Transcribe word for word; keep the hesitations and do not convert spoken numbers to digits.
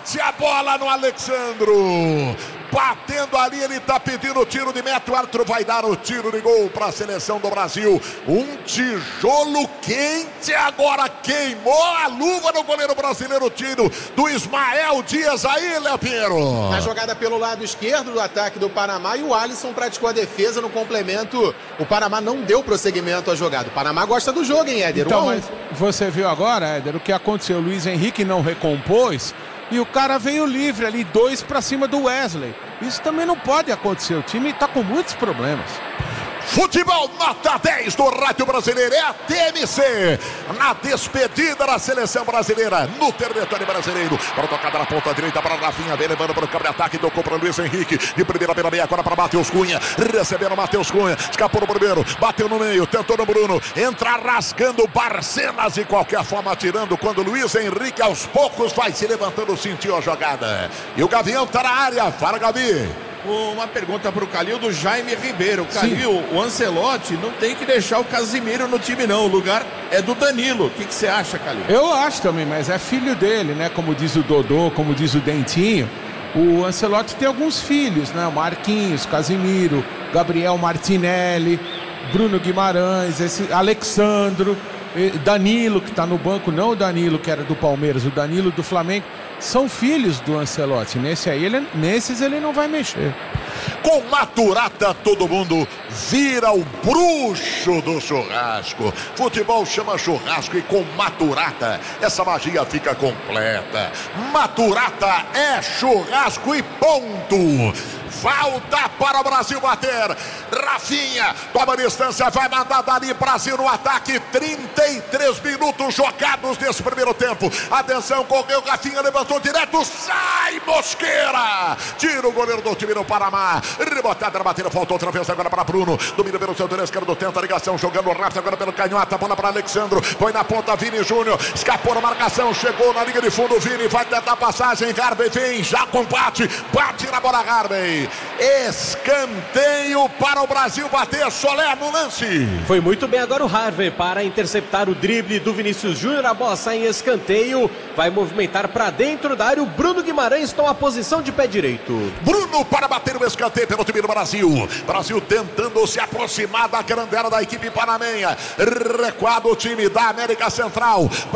bate a bola no Alexandro. Batendo ali, ele tá pedindo tiro de meta. O árbitro vai dar o tiro de gol para a seleção do Brasil. Um tijolo quente agora queimou a luva no goleiro brasileiro. O tiro do Ismael Dias aí, Léo Pinheiro. Na jogada pelo lado esquerdo do ataque do Panamá, e o Alisson praticou a defesa no complemento. O Panamá não deu prosseguimento à jogada. O Panamá gosta do jogo, hein, Éder? Então, um mas você viu agora, Éder, o que aconteceu? O Luiz Henrique não recompôs. E o cara veio livre ali, dois pra cima do Wesley. Isso também não pode acontecer. O time tá com muitos problemas. Futebol nota dez do Rádio Brasileiro. É a T M C na despedida da seleção brasileira no território brasileiro. Para a tocada na ponta direita para Rafinha, vem levando para o campo de ataque, tocou para o Luiz Henrique, de primeira pela meia, agora para Matheus Cunha, recebendo Matheus Cunha, escapou no primeiro, bateu no meio, tentou no Bruno, entra rasgando Barcenas de qualquer forma, tirando quando o Luiz Henrique aos poucos vai se levantando, sentiu a jogada. E o Gavião está na área. Fala, Gavi. Uma pergunta para o Calil do Jaime Ribeiro. Calil, o Ancelotti não tem que deixar o Casimiro no time não, o lugar é do Danilo. O que você acha, Calil? Eu acho também, mas é filho dele, né? Como diz o Dodô, como diz o Dentinho. O Ancelotti tem alguns filhos, né? Marquinhos, Casimiro, Gabriel Martinelli, Bruno Guimarães, esse Alexandro, Danilo, que está no banco, não o Danilo que era do Palmeiras, o Danilo do Flamengo. São filhos do Ancelotti. Nesse aí, ele, nesses ele não vai mexer. Com Maturata, todo mundo vira o bruxo do churrasco. Futebol chama churrasco e com Maturata essa magia fica completa. Maturata é churrasco e ponto. Falta para o Brasil bater. Rafinha, toma distância, vai mandar dali Brasil no ataque. trinta e três minutos jogados nesse primeiro tempo. Atenção, correu, Rafinha levantou direto, sai Mosqueira. Tira o goleiro do time do Panamá. Rebotada na batida, faltou outra vez agora para Bruno. Domina pelo seu esquerdo, tenta a ligação, jogando rápido agora pelo canhota. Bola para Alexandro, põe na ponta Vini Júnior. Escapou na marcação, chegou na linha de fundo. Vini vai tentar a passagem. Harvey vem, já combate, bate na bola Harvey. Escanteio para o Brasil bater. Solé no lance. Foi muito bem agora o Harvey para interceptar o drible do Vinícius Júnior. A bola sai em escanteio, vai movimentar para dentro da área. O Bruno Guimarães toma a posição de pé direito. Bruno para bater o escanteio pelo time do Brasil. Brasil tentando se aproximar da grandela da equipe panamenha. Recuado o time da América Central.